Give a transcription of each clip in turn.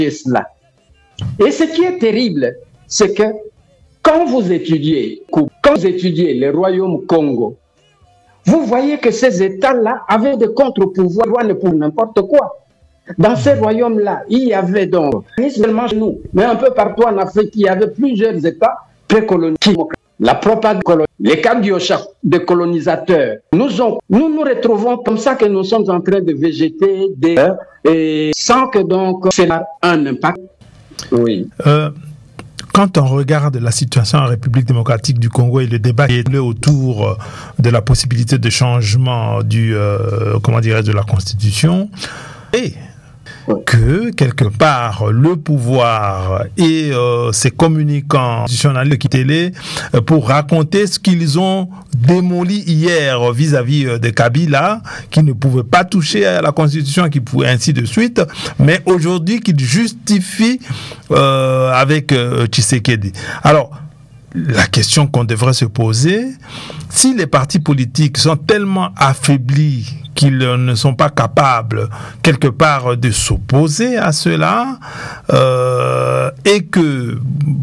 cela. Et ce qui est terrible, c'est que quand vous étudiez les royaumes Congo, vous voyez que ces États-là avaient des contre-pouvoirs pour n'importe quoi. Dans ces royaumes-là, il y avait donc, pas seulement chez nous, mais un peu partout en Afrique, il y avait plusieurs États précolonisés. La propagande, les cas de colonisateurs, nous nous retrouvons comme ça que nous sommes en train de végéter et sans que donc cela ait un impact. Oui. Quand on regarde la situation en République démocratique du Congo et le débat qui est autour de la possibilité de changement de la Constitution, et que quelque part le pouvoir et ses communicants institutionnels qui télé pour raconter ce qu'ils ont démoli hier vis-à-vis de Kabila, qui ne pouvait pas toucher à la Constitution, qui pouvait ainsi de suite, mais aujourd'hui qu'ils justifient avec Tshisekedi. Alors, la question qu'on devrait se poser, si les partis politiques sont tellement affaiblis qu'ils ne sont pas capables quelque part de s'opposer à cela, et que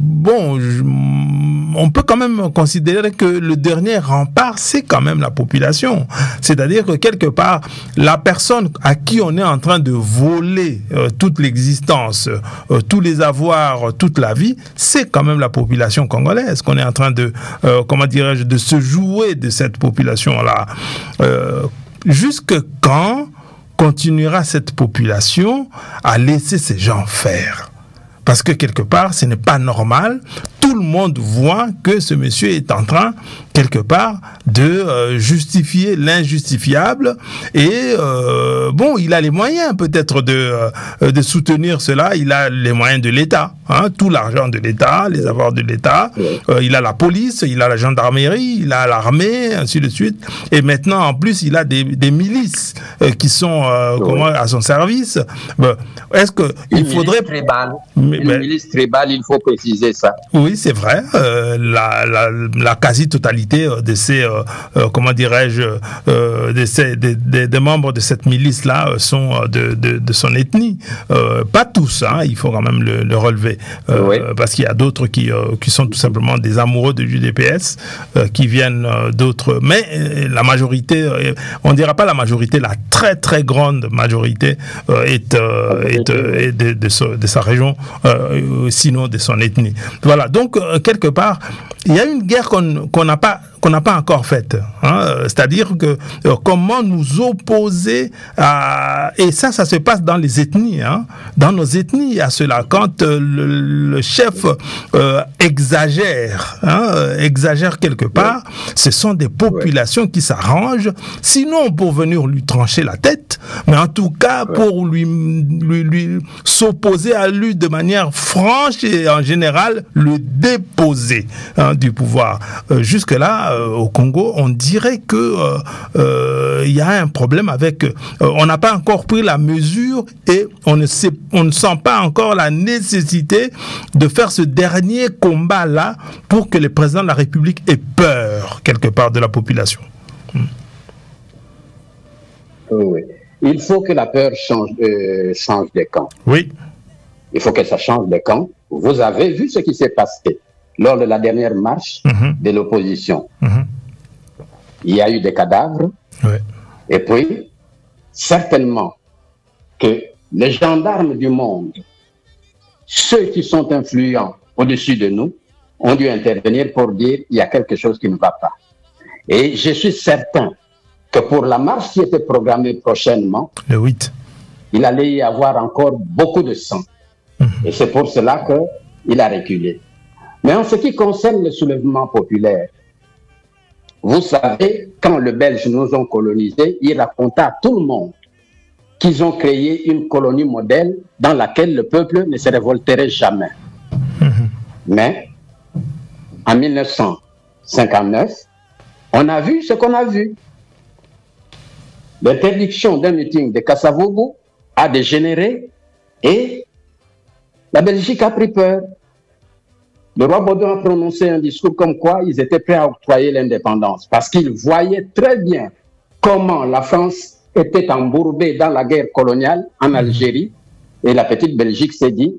on peut quand même considérer que le dernier rempart, c'est quand même la population. C'est-à-dire que quelque part, la personne à qui on est en train de voler toute l'existence, tous les avoirs, toute la vie, c'est quand même la population congolaise qu'on est en train de, de se jouer de cette population-là. Jusque quand continuera cette population à laisser ces gens faire? Parce que quelque part, ce n'est pas normal. Tout le monde voit que ce monsieur est en train, quelque part, de justifier l'injustifiable. Et il a les moyens peut-être de soutenir cela. Il a les moyens de l'État, tout l'argent de l'État, les avoirs de l'État. Il a la police, il a la gendarmerie, il a l'armée, ainsi de suite. Et maintenant, en plus, il a des milices qui sont à son service. Est-ce que il faudrait... Une milice tribale, il faut préciser ça. Oui, c'est vrai. La quasi-totalité de ces, des membres de cette milice-là sont de son ethnie. Pas tous, il faut quand même le relever. Parce qu'il y a d'autres qui sont tout simplement des amoureux de l'UDPS, qui viennent d'autres. Mais la majorité, on ne dira pas la majorité, la très très grande majorité est de sa région, sinon de son ethnie. Voilà, donc quelque part, il y a une guerre qu'on n'a pas encore faite. C'est-à-dire que comment nous opposer à... Et ça se passe dans les ethnies. Dans nos ethnies, à cela. Quand le chef exagère quelque part, ce sont des populations qui s'arrangent, sinon pour venir lui trancher la tête, mais en tout cas pour lui s'opposer à lui de manière franche et en général le déposer du pouvoir. Jusque-là, au Congo, on dirait que y a un problème avec... on n'a pas encore pris la mesure et on ne sent pas encore la nécessité de faire ce dernier combat-là pour que le président de la République ait peur, quelque part, de la population. Oui. Il faut que la peur change de camp. Oui. Il faut que ça change de camp. Vous avez vu ce qui s'est passé lors de la dernière marche de l'opposition. Il y a eu des cadavres. Et puis, certainement que les gendarmes du monde, ceux qui sont influents au-dessus de nous, ont dû intervenir pour dire qu'il y a quelque chose qui ne va pas. Et je suis certain que pour la marche qui était programmée prochainement, le 8, il allait y avoir encore beaucoup de sang. Et c'est pour cela qu'il a reculé. Mais en ce qui concerne le soulèvement populaire, vous savez, quand les Belges nous ont colonisés, ils racontaient à tout le monde qu'ils ont créé une colonie modèle dans laquelle le peuple ne se révolterait jamais. Mais en 1959, on a vu ce qu'on a vu. L'interdiction d'un meeting de Kasavubu a dégénéré et la Belgique a pris peur. Le roi Baudouin a prononcé un discours comme quoi ils étaient prêts à octroyer l'indépendance parce qu'ils voyaient très bien comment la France était embourbée dans la guerre coloniale en Algérie Et la petite Belgique s'est dit,